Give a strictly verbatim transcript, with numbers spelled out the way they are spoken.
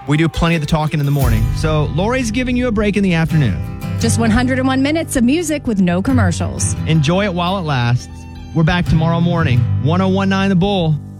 We do plenty of the talking in the morning. So Lori's giving you a break in the afternoon. Just one hundred one minutes of music with no commercials. Enjoy it while it lasts. We're back tomorrow morning. ten nineteen The Bull.